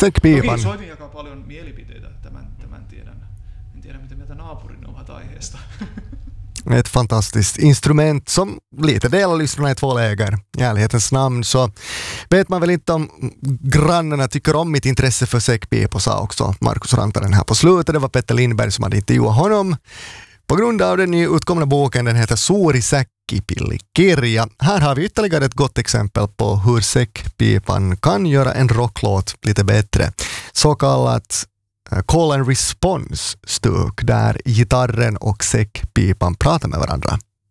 Säckpipan. Toki soitin jakaa paljon mielipiteitä, tämän tiedän. En tiedä, mitä mieltä naapurin ovat aiheesta. Ett fantastiskt instrument som lite delar lyssnarna i två läger. I ärlighetens namn så vet man väl inte om grannarna tycker om mitt intresse för säckpipor, sa också Markus Rantanen här på slutet. Det var Petter Lindberg som hade intervjuat honom på grund av den nyutkomna boken. Den heter Suuri säkkipillikirja. Här har vi ytterligare ett gott exempel på hur säckpipan kan göra en rocklåt lite bättre. Så kallat call and response stuk där gitarren och säckpipan pratar med varandra.